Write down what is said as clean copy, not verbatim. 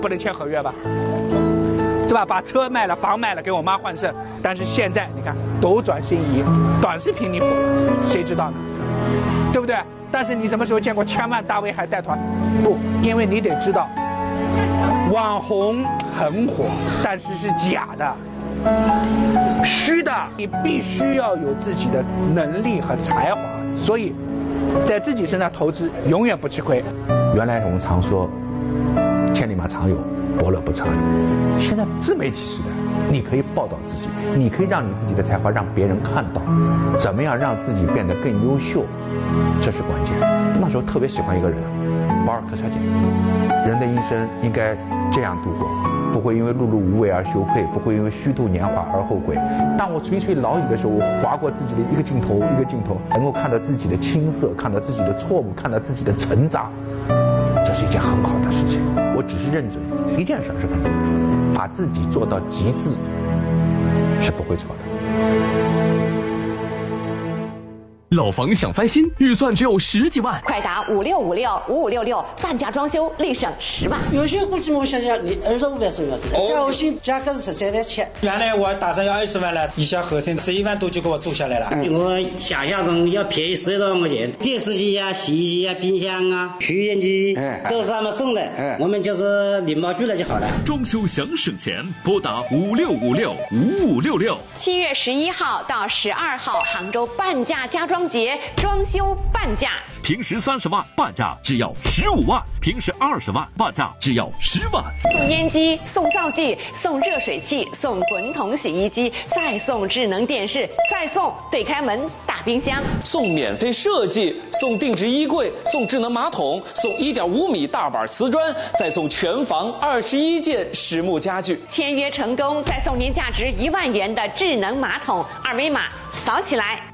不能签合约吧？对吧？把车卖了，房卖了，给我妈换肾。但是现在你看，斗转星移，短视频你火了，谁知道呢？对不对？但是你什么时候见过千万大 V 还带团？不，因为你得知道，网红很火，但是是假的。虚的，你必须要有自己的能力和才华，所以在自己身上投资永远不吃亏。 原来我们常说千里马常有，伯乐不常有。现在自媒体时代，你可以报道自己，你可以让你自己的才华让别人看到，怎么样让自己变得更优秀，这是关键。那时候特别喜欢一个人，保尔柯察姐。人的一生应该这样度过，不会因为碌碌无为而羞愧，不会因为虚度年华而后悔。当我垂垂老矣的时候，我划过自己的一个镜头一个镜头，能够看到自己的青涩，看到自己的错误，看到自己的成长，这是一件很好的事情。我只是认准一件事是肯定的，把自己做到极致是不会错的。 老房想翻新，预算只有10几万， 快打56565566，半价装修立省10万。 有些估计我想想，你25万是要的，加薪价格是13万7。 原来我打算要20万了，一下合成11万多就给我做下来了。 比我想象中要便宜10多万块钱，电视机啊、洗衣机啊、冰箱啊、抽烟机都是他们送的，我们就是领包去了就好了。 装修想省钱，拨打56565566。 7月11号到12号，杭州半价家装节，装修半价， 平时30万，半价只要15万；平时20万，半价只要10万。 送烟机，送灶具，送热水器，送滚筒洗衣机，再送智能电视，再送对开门大冰箱， 送免费设计，送定制衣柜，送智能马桶，送1.5米大板瓷砖，再送全房21件实木家具。 签约成功，再送您价值1万元的智能马桶，二维码扫起来。